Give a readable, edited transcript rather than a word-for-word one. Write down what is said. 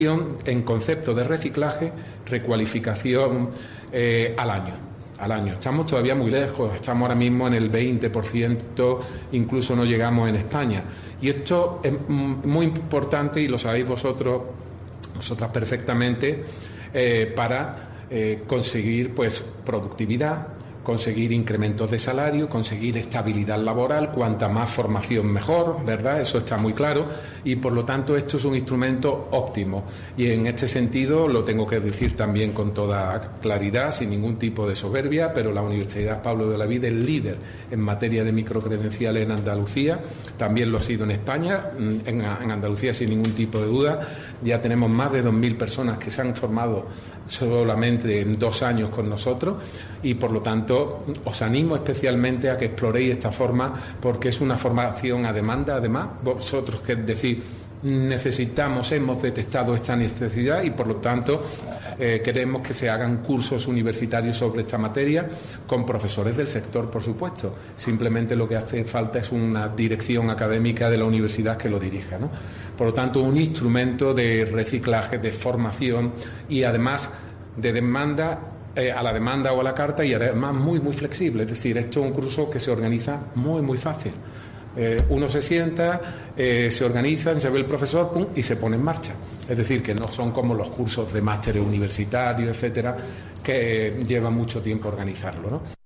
en concepto de reciclaje, recualificación al año. Estamos todavía muy lejos, estamos ahora mismo en el 20%, incluso no llegamos en España. Y esto es muy importante y lo sabéis vosotras perfectamente, para conseguir pues productividad, conseguir incrementos de salario, conseguir estabilidad laboral, cuanta más formación mejor, ¿verdad? Eso está muy claro y por lo tanto esto es un instrumento óptimo y en este sentido lo tengo que decir también con toda claridad, sin ningún tipo de soberbia, pero la Universidad Pablo de Olavide es líder en materia de microcredenciales en Andalucía, también lo ha sido en España, en Andalucía sin ningún tipo de duda, ya tenemos más de 2.000 personas que se han formado solamente en 2 años con nosotros y por lo tanto os animo especialmente a que exploréis esta forma porque es una formación a demanda. Además, vosotros que decís hemos detectado esta necesidad y por lo tanto queremos que se hagan cursos universitarios sobre esta materia con profesores del sector, por supuesto. Simplemente lo que hace falta es una dirección académica de la universidad que lo dirija, ¿no? Por lo tanto, un instrumento de reciclaje, de formación y además de demanda a la demanda o a la carta y además muy flexible. Es decir, esto es un curso que se organiza muy fácil. Uno se sienta, se organiza, se ve el profesor, pum, y se pone en marcha. Es decir, que no son como los cursos de máster universitario, etcétera, que lleva mucho tiempo organizarlo, ¿no?